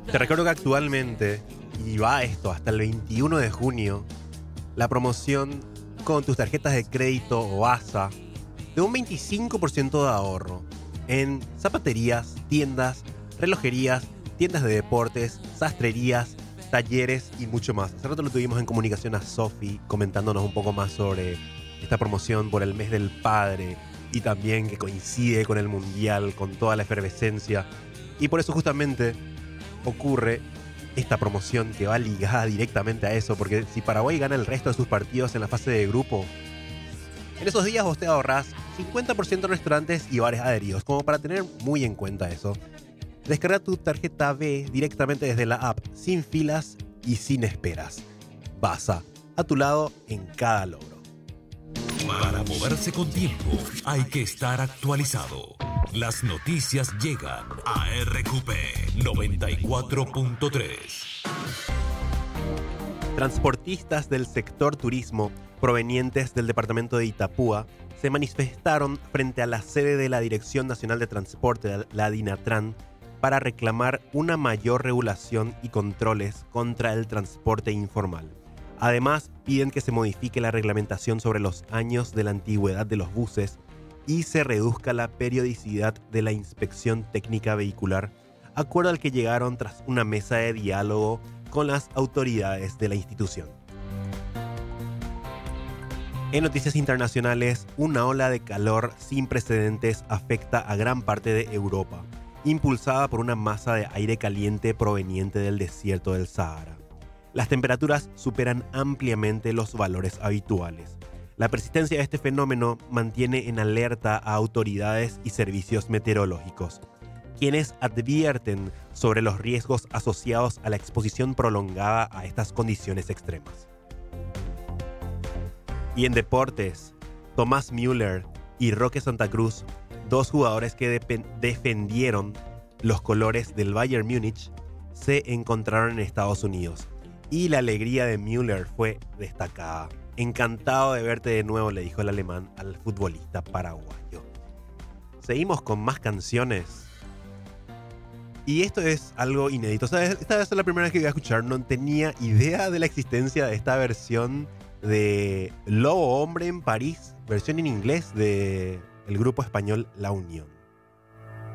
Te recuerdo que actualmente, y va esto hasta el 21 de junio, la promoción con tus tarjetas de crédito o ASA de un 25% de ahorro en zapaterías, tiendas, relojerías, tiendas de deportes, sastrerías, talleres y mucho más. Hace rato lo tuvimos en comunicación a Sofi comentándonos un poco más sobre esta promoción por el mes del padre y también que coincide con el mundial, con toda la efervescencia. Y por eso justamente ocurre esta promoción que va ligada directamente a eso, porque si Paraguay gana el resto de sus partidos en la fase de grupo, en esos días vos te ahorrás 50% en restaurantes y bares adheridos, como para tener muy en cuenta eso. Descarga tu tarjeta B directamente desde la app, sin filas y sin esperas. Basa a tu lado en cada logro. Para moverse con tiempo, hay que estar actualizado. Las noticias llegan a RQP 94.3. Transportistas del sector turismo provenientes del departamento de Itapúa se manifestaron frente a la sede de la Dirección Nacional de Transporte, la DINATRAN, para reclamar una mayor regulación y controles contra el transporte informal. Además, piden que se modifique la reglamentación sobre los años de la antigüedad de los buses y se reduzca la periodicidad de la inspección técnica vehicular, acuerdo al que llegaron tras una mesa de diálogo con las autoridades de la institución. En noticias internacionales, una ola de calor sin precedentes afecta a gran parte de Europa, impulsada por una masa de aire caliente proveniente del desierto del Sahara. Las temperaturas superan ampliamente los valores habituales. La persistencia de este fenómeno mantiene en alerta a autoridades y servicios meteorológicos, quienes advierten sobre los riesgos asociados a la exposición prolongada a estas condiciones extremas. Y en deportes, Thomas Müller y Roque Santa Cruz, dos jugadores que defendieron los colores del Bayern Múnich, se encontraron en Estados Unidos. Y la alegría de Müller fue destacada. Encantado de verte de nuevo, le dijo el alemán al futbolista paraguayo. Seguimos con más canciones. Y esto es algo inédito. O sea, esta es la primera vez que voy a escuchar. No tenía idea de la existencia de esta versión de Lobo Hombre en París, versión en inglés del grupo español La Unión.